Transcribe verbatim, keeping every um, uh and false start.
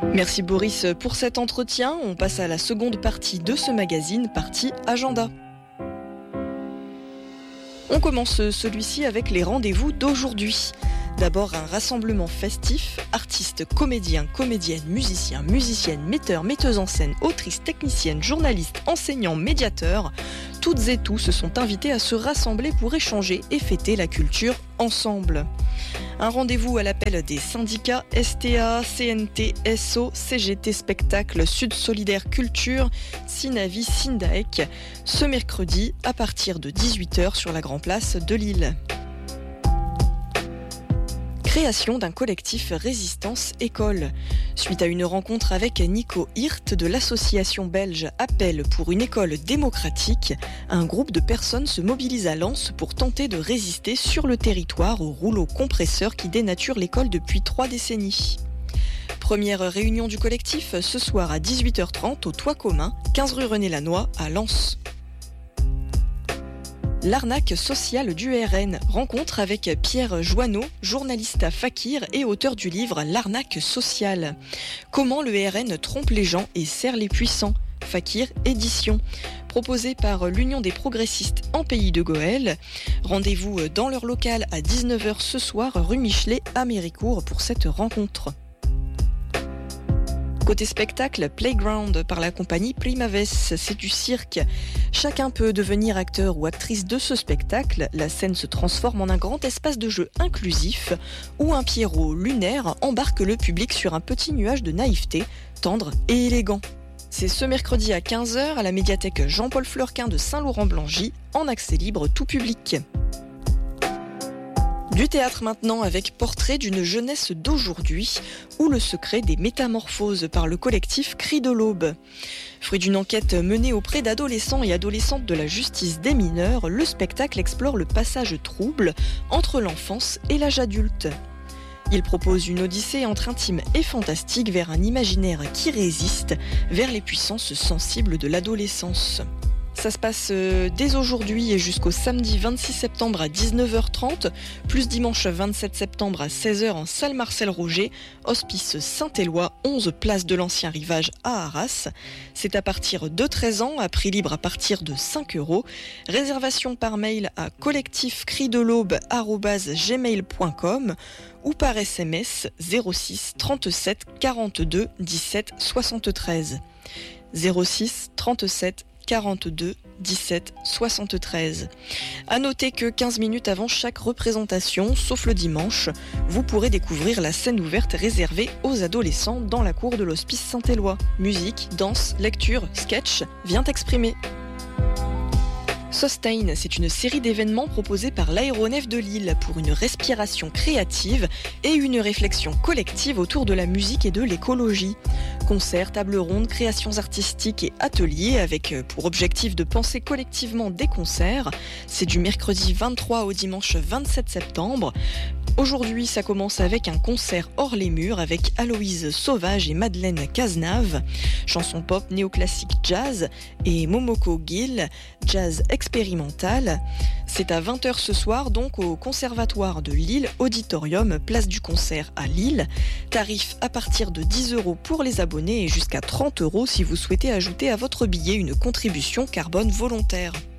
Merci Boris pour cet entretien. On passe à la seconde partie de ce magazine, partie agenda. On commence celui-ci avec les rendez-vous d'aujourd'hui. D'abord un rassemblement festif, artistes, comédiens, comédiennes, musiciens, musiciennes, metteurs, metteuses en scène, autrices, techniciennes, journalistes, enseignants, médiateurs. Toutes et tous se sont invités à se rassembler pour échanger et fêter la culture ensemble. Un rendez-vous à l'appel des syndicats S T A, C N T, S O, C G T Spectacle, Sud Solidaire Culture, Synavi, Syndaec, ce mercredi à partir de dix-huit heures sur la Grand Place de Lille. Création d'un collectif Résistance École. Suite à une rencontre avec Nico Hirt de l'association belge Appel pour une école démocratique, un groupe de personnes se mobilise à Lens pour tenter de résister sur le territoire au rouleau compresseur qui dénature l'école depuis trois décennies. Première réunion du collectif ce soir à dix-huit heures trente au Toit Commun, quinze rue René Lannoy à Lens. L'arnaque sociale du R N. Rencontre avec Pierre Joanneau, journaliste à Fakir et auteur du livre L'arnaque sociale. Comment le R N trompe les gens et sert les puissants. Fakir édition. Proposé par l'Union des progressistes en Pays de Goël. Rendez-vous dans leur local à dix-neuf heures ce soir, rue Michelet à Méricourt pour cette rencontre. Côté spectacle, Playground par la compagnie Primaves, c'est du cirque. Chacun peut devenir acteur ou actrice de ce spectacle. La scène se transforme en un grand espace de jeu inclusif où un Pierrot lunaire embarque le public sur un petit nuage de naïveté, tendre et élégant. C'est ce mercredi à quinze heures à la médiathèque Jean-Paul Fleurquin de Saint-Laurent-Blangy, en accès libre tout public. Du théâtre maintenant avec Portrait d'une jeunesse d'aujourd'hui ou Le secret des métamorphoses par le collectif Cris de l'Aube. Fruit d'une enquête menée auprès d'adolescents et adolescentes de la justice des mineurs, le spectacle explore le passage trouble entre l'enfance et l'âge adulte. Il propose une odyssée entre intime et fantastique vers un imaginaire qui résiste, vers les puissances sensibles de l'adolescence. Ça se passe dès aujourd'hui et jusqu'au samedi vingt-six septembre à dix-neuf heures trente, plus dimanche vingt-sept septembre à seize heures en salle Marcel Roger, hospice Saint-Éloi, onze place de l'Ancien Rivage à Arras. C'est à partir de treize ans, à prix libre à partir de cinq euros. Réservation par mail à collectifcrideLaube arobase gmail point com ou par S M S zéro six trente-sept quarante-deux dix-sept soixante-treize. zéro six trente-sept quarante-deux dix-sept soixante-treize. À noter que quinze minutes avant chaque représentation, sauf le dimanche, vous pourrez découvrir la scène ouverte réservée aux adolescents dans la cour de l'hospice Saint-Éloi. Musique, danse, lecture, sketch, vient exprimer. Sustain, c'est une série d'événements proposés par l'aéronef de Lille pour une respiration créative et une réflexion collective autour de la musique et de l'écologie. Concerts, tables rondes, créations artistiques et ateliers avec pour objectif de penser collectivement des concerts. C'est du mercredi vingt-trois au dimanche vingt-sept septembre. Aujourd'hui, ça commence avec un concert hors les murs avec Aloïse Sauvage et Madeleine Cazenave, chanson pop néoclassique jazz, et Momoko Gill, jazz expérimental. C'est à vingt heures ce soir, donc au Conservatoire de Lille, Auditorium, place du concert à Lille. Tarif à partir de dix euros pour les abonnés et jusqu'à trente euros si vous souhaitez ajouter à votre billet une contribution carbone volontaire.